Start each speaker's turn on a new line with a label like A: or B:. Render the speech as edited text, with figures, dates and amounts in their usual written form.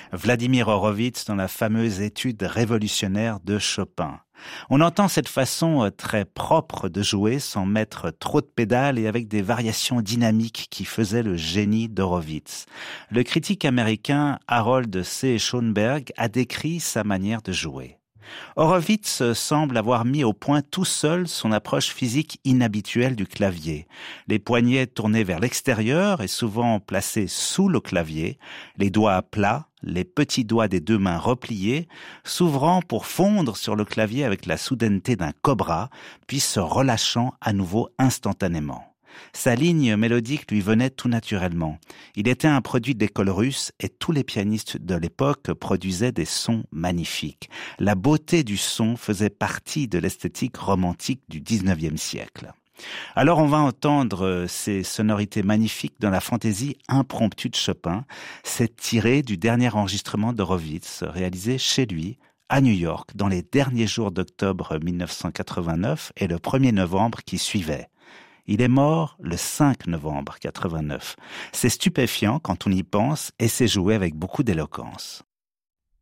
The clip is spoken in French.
A: Vladimir Horowitz dans la fameuse étude révolutionnaire de Chopin. On entend cette façon très propre de jouer sans mettre trop de pédales et avec des variations dynamiques qui faisaient le génie d'Horowitz. Le critique américain Harold C. Schoenberg a décrit sa manière de jouer. Horowitz semble avoir mis au point tout seul son approche physique inhabituelle du clavier. Les poignets tournés vers l'extérieur et souvent placés sous le clavier, les doigts à plat, les petits doigts des deux mains repliés, s'ouvrant pour fondre sur le clavier avec la soudaineté d'un cobra, puis se relâchant à nouveau instantanément. Sa ligne mélodique lui venait tout naturellement. Il était un produit de l'école russe et tous les pianistes de l'époque produisaient des sons magnifiques. La beauté du son faisait partie de l'esthétique romantique du XIXe siècle. Alors on va entendre ces sonorités magnifiques dans la fantaisie impromptue de Chopin. C'est tiré du dernier enregistrement d'Horowitz, réalisé chez lui, à New York, dans les derniers jours d'octobre 1989 et le 1er novembre qui suivait. Il est mort le 5 novembre 89. C'est stupéfiant quand on y pense et c'est joué avec beaucoup d'éloquence.